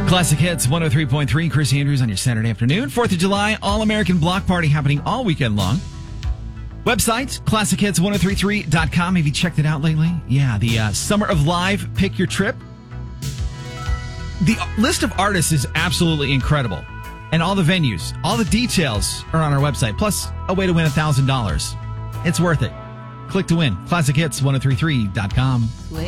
Classic Hits 103.3, Chris Andrews on your Saturday afternoon. 4th of July, All-American Block Party happening all weekend long. Website, classichits1033.com. Have you checked it out lately? Yeah, the Summer of Live Pick Your Trip. The list of artists is absolutely incredible. And all the venues, all the details are on our website. Plus, a way to win $1,000. It's worth it. Click to win. classichits1033.com.